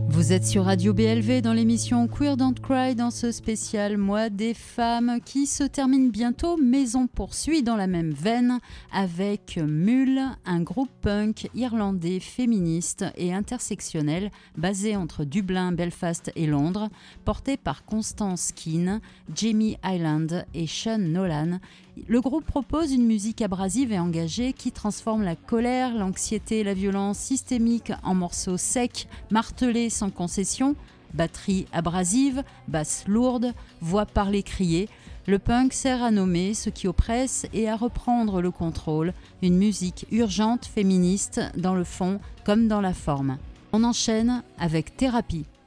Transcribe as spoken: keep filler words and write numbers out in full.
Vous êtes sur Radio B L V dans l'émission Queer Don't Cry dans ce spécial Mois des femmes qui se termine bientôt, mais on poursuit dans la même veine avec Mule, un groupe punk irlandais féministe et intersectionnel basé entre Dublin, Belfast et Londres, porté par Constance Keane, Jamie Hyland et Sean Nolan. Le groupe propose une musique abrasive et engagée qui transforme la colère, l'anxiété et la violence systémique en morceaux secs, martelés sans concession, batterie abrasive, basse lourde, voix parlée criée. Le punk sert à nommer ce qui oppresse et à reprendre le contrôle, une musique urgente féministe dans le fond comme dans la forme. On enchaîne avec Thérapie.